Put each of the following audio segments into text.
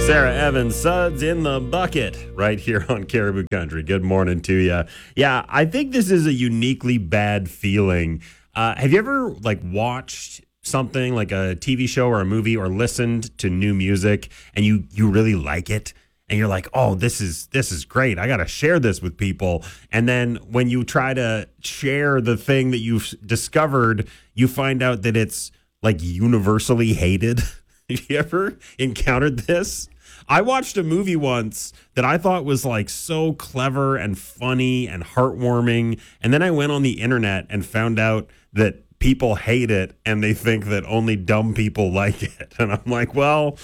Sarah Evans, Suds in the Bucket, right here on Caribou Country. Good morning to you. Yeah, I think this is a uniquely bad feeling. Have you ever watched something like a TV show or a movie or listened to new music and you really like it? And you're like, oh, this is great. I got to share this with people. And then when you try to share the thing that you've discovered, you find out that it's universally hated. Have you ever encountered this? I watched a movie once that I thought was so clever and funny and heartwarming. And then I went on the internet and found out that people hate it and they think that only dumb people like it. And I'm like, well,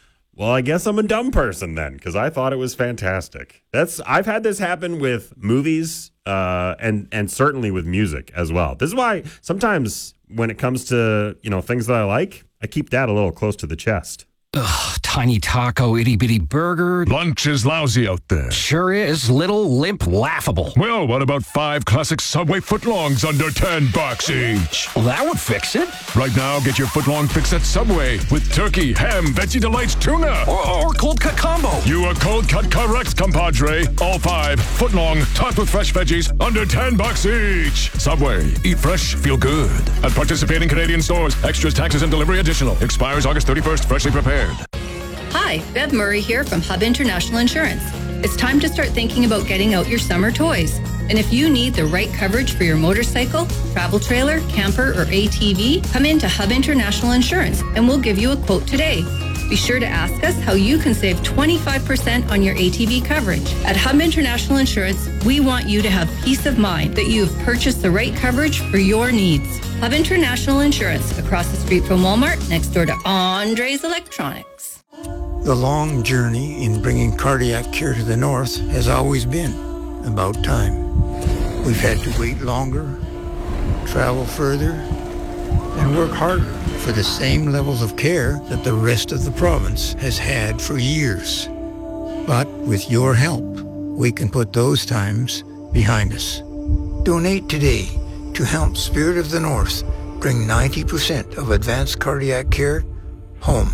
I guess I'm a dumb person then, because I thought it was fantastic. I've had this happen with movies and certainly with music as well. This is why sometimes when it comes to, things that I like, I keep that a little close to the chest. Ugh, tiny taco, itty-bitty burger. Lunch is lousy out there. Sure is. Little, limp, laughable. Well, what about 5 classic Subway footlongs under $10 each? Well, that would fix it. Right now, get your footlong fix at Subway with turkey, ham, Veggie Delights, tuna. Or cold cut combo. You are cold cut correct, compadre. All 5 footlong, topped with fresh veggies, under $10 each. Subway. Eat fresh, feel good. At participating Canadian stores. Extras, taxes, and delivery additional. Expires August 31st. Freshly prepared. Hi, Bev Murray here from Hub International Insurance. It's time to start thinking about getting out your summer toys. And if you need the right coverage for your motorcycle, travel trailer, camper, or ATV, come into Hub International Insurance and we'll give you a quote today. Be sure to ask us how you can save 25% on your ATV coverage. At Hub International Insurance, we want you to have peace of mind that you have purchased the right coverage for your needs. Hub International Insurance, across the street from Walmart, next door to Andre's Electronics. The long journey in bringing cardiac care to the north has always been about time. We've had to wait longer, travel further, and work harder for the same levels of care that the rest of the province has had for years. But with your help, we can put those times behind us. Donate today to help Spirit of the North bring 90% of advanced cardiac care home.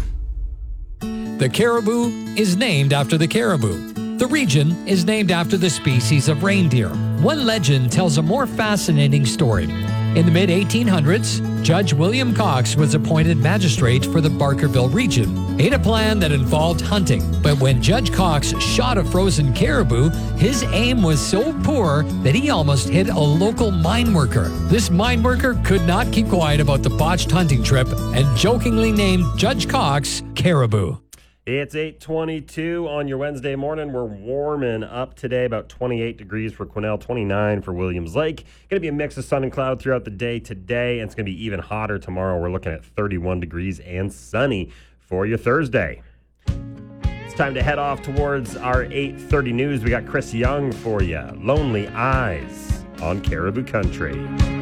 The Caribou is named after the caribou. The region is named after the species of reindeer. One legend tells a more fascinating story. In the mid-1800s, Judge William Cox was appointed magistrate for the Barkerville region. He had a plan that involved hunting, but when Judge Cox shot a frozen caribou, his aim was so poor that he almost hit a local mine worker. This mine worker could not keep quiet about the botched hunting trip and jokingly named Judge Cox Caribou. It's 8:22 on your Wednesday morning. We're warming up today, about 28 degrees for Quesnel, 29 for Williams Lake. Going to be a mix of sun and cloud throughout the day today, and it's going to be even hotter tomorrow. We're looking at 31 degrees and sunny for your Thursday. It's time to head off towards our 8:30 news. We got Chris Young for you. Lonely Eyes on Caribou Country.